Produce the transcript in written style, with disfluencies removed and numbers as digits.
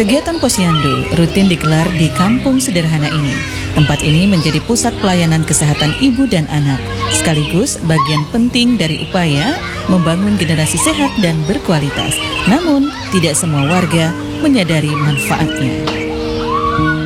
Kegiatan Posyandu rutin digelar di kampung sederhana ini. Tempat ini menjadi pusat pelayanan kesehatan ibu dan anak, sekaligus bagian penting dari upaya membangun generasi sehat dan berkualitas. Namun, tidak semua warga menyadari manfaatnya.